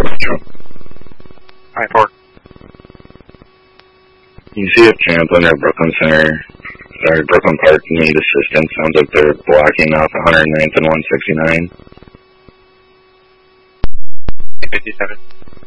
Hi, Ford. You see if Champlin or Brooklyn Brooklyn Park need assistance. Sounds like they're blocking off 109th and 169. 57.